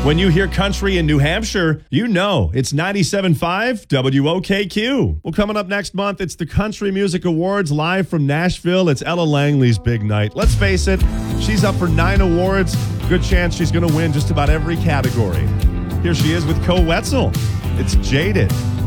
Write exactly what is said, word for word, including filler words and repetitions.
When you hear country in New Hampshire, you know it's ninety-seven point five W O K Q. Well, coming up next month, it's the Country Music Awards live from Nashville. It's Ella Langley's big night. Let's face it, she's up for nine awards. Good chance she's going to win just about every category. Here she is with Koe Wetzel. It's Jaded.